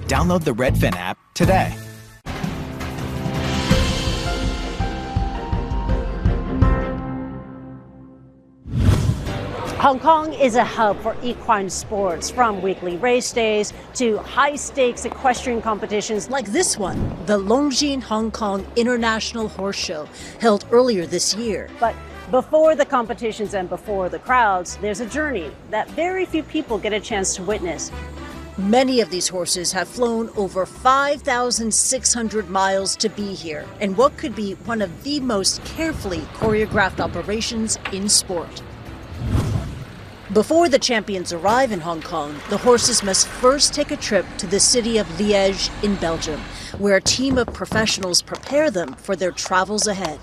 Download the Redfin app today. Hong Kong is a hub for equine sports, from weekly race days to high-stakes equestrian competitions like this one, the Longjing Hong Kong International Horse Show, held earlier this year. But before the competitions and before the crowds, there's a journey that very few people get a chance to witness. Many of these horses have flown over 5,600 miles to be here in what could be one of the most carefully choreographed operations in sport. Before the champions arrive in Hong Kong, the horses must first take a trip to the city of Liège in Belgium, where a team of professionals prepare them for their travels ahead.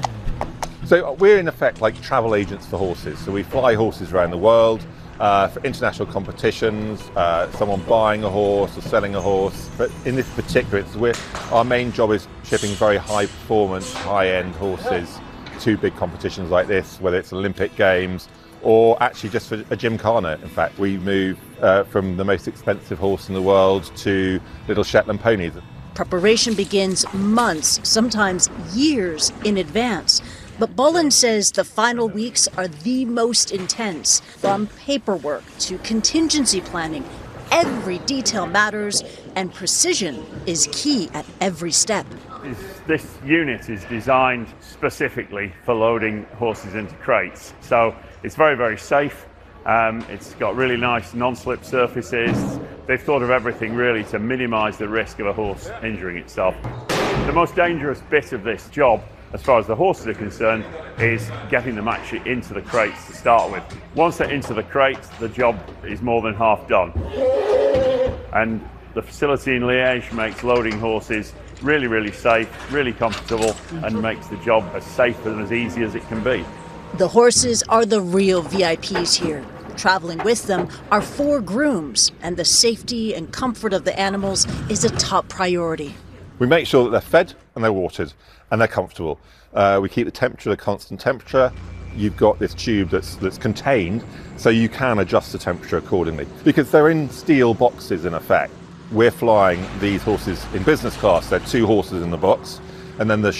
So we're in effect like travel agents for horses. So we fly horses around the world for international competitions, someone buying a horse or selling a horse. But in this particular instance, our main job is shipping very high performance, high-end horses to big competitions like this, whether it's Olympic Games or actually just for a gymkhana. In fact, we move from the most expensive horse in the world to little Shetland ponies. Preparation begins months, sometimes years in advance. But Bolin says the final weeks are the most intense. From paperwork to contingency planning, every detail matters, and precision is key at every step. This unit is designed specifically for loading horses into crates. So it's very, very safe. It's got really nice non-slip surfaces. They've thought of everything really to minimise the risk of a horse injuring itself. The most dangerous bit of this job, as far as the horses are concerned, is getting them actually into the crates to start with. Once they're into the crates, the job is more than half done. And the facility in Liège makes loading horses really, really safe, really comfortable, and makes the job as safe and as easy as it can be. The horses are the real VIPs here. Traveling with them are 4 grooms, and the safety and comfort of the animals is a top priority. We make sure that they're fed and they're watered and they're comfortable. We keep the temperature at a constant temperature. You've got this tube that's contained, so you can adjust the temperature accordingly. Because they're in steel boxes in effect. We're flying these horses in business class. There are 2 horses in the box, and then the